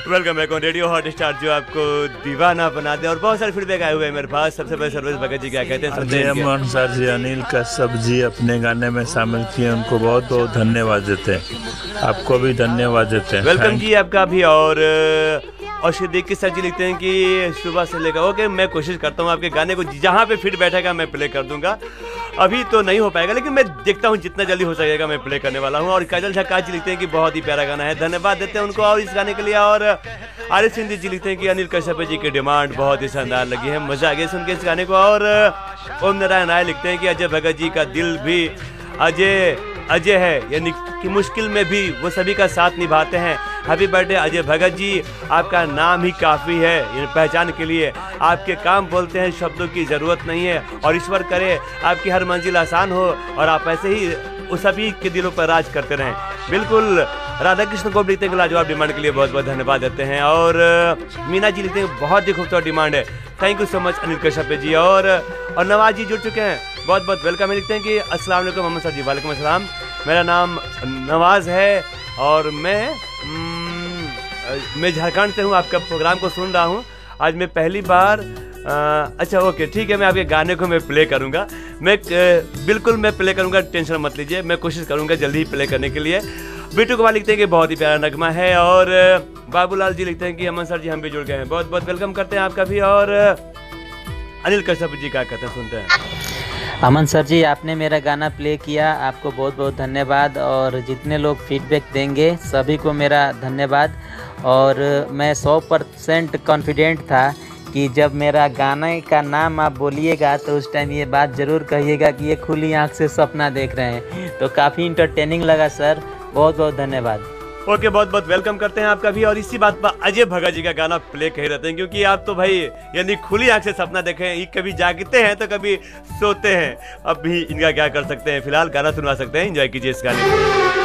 Welcome back on radio Hotstar, जो आपको दीवाना बना दे। और बहुत सारे फीडबैक आए हुए हैं मेरे पास। सबसे पहले सर्वेश भगत जी क्या कहते हैं? अजय अमन सर जी अनिल कश्यप जी अपने गाने में शामिल किए, उनको बहुत बहुत धन्यवाद देते हैं। आपको भी धन्यवाद देते हैं। वेलकम जी आपका भी। और सिद्दीकी सर जी लिखते हैं कि सुबह से लेकर ओके, मैं कोशिश करता हूँ आपके गाने को जहाँ पे फिट बैठेगा मैं प्ले कर दूंगा। अभी तो नहीं हो पाएगा, लेकिन मैं देखता हूँ जितना जल्दी हो सकेगा मैं प्ले करने वाला हूँ। और काजल झक्का जी लिखते हैं कि बहुत ही प्यारा गाना है, धन्यवाद देते हैं उनको और इस गाने के लिए। और आरिफ सिंधी जी लिखते हैं कि अनिल कश्यप जी की डिमांड बहुत ही शानदार लगी है, मजा आ गया सुन के इस गाने को। और ओम नारायण राय लिखते हैं कि अजय भगत जी का दिल भी अजय है, यानी कि मुश्किल में भी वो सभी का साथ निभाते हैं। हैप्पी बर्थडे अजय भगत जी, आपका नाम ही काफ़ी है पहचान के लिए। आपके काम बोलते हैं, शब्दों की ज़रूरत नहीं है। और ईश्वर करे आपकी हर मंजिल आसान हो और आप ऐसे ही उस सभी के दिलों पर राज करते रहें। बिल्कुल। राधा कृष्ण को लिखते हैं लाजवाब डिमांड के लिए बहुत बहुत धन्यवाद देते हैं। और मीना जी लिखते हैं बहुत ही खूबसूरत डिमांड है, thank you so much Anil Kashyap ji. और नवाज जी जुड़ चुके हैं, बहुत बहुत वेलकम है। लिखते हैं कि अस्सलाम वालेकुम मोहम्मद सर जी। वालेकुम अस्सलाम, मेरा नाम नवाज है और मैं झारखंड से हूँ, आपका प्रोग्राम को सुन रहा हूँ। आज मैं पहली बार अच्छा ओके ठीक है, मैं आपके गाने को मैं प्ले करूँगा। बिल्कुल मैं प्ले करूँगा, टेंशन मत लीजिए, मैं कोशिश करूँगा जल्दी ही प्ले करने के लिए। बिट्टू कुमार लिखते हैं कि बहुत ही प्यारा नगमा है। और बाबूलाल जी लिखते हैं कि अमन सर जी हम भी जुड़ गए हैं, बहुत बहुत वेलकम करते हैं आपका भी। और अनिल कश्यप जी क्या कहते हैं सुनते हैं। अमन सर जी, आपने मेरा गाना प्ले किया, आपको बहुत बहुत धन्यवाद। और जितने लोग फीडबैक देंगे सभी को मेरा धन्यवाद। और मैं 100% कॉन्फिडेंट था कि जब मेरा गाने का नाम आप बोलिएगा तो उस टाइम ये बात ज़रूर कहिएगा कि ये खुली आंख से सपना देख रहे हैं। तो काफ़ी इंटरटेनिंग लगा सर, बहुत बहुत धन्यवाद। ओके बहुत बहुत वेलकम करते हैं आपका भी। और इसी बात पर अजय भगत जी का गाना प्ले कह रहते हैं, क्योंकि आप तो भाई यानी खुली आंख से सपना देखें, ये कभी जागते हैं तो कभी सोते हैं। अब भी इनका क्या कर सकते हैं, फिलहाल गाना सुनवा सकते हैं, एंजॉय कीजिए इस गाने को।